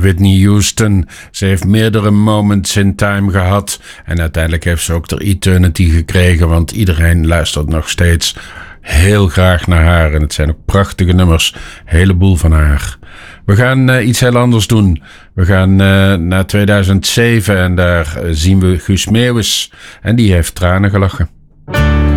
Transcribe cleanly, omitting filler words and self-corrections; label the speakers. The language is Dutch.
Speaker 1: Whitney Houston. Ze heeft meerdere moments in time gehad. En uiteindelijk heeft ze ook de Eternity gekregen. Want iedereen luistert nog steeds heel graag naar haar. En het zijn ook prachtige nummers. Een heleboel van haar. We gaan iets heel anders doen. We gaan naar 2007 en daar zien we Guus Meeuwis. En die heeft tranen gelachen.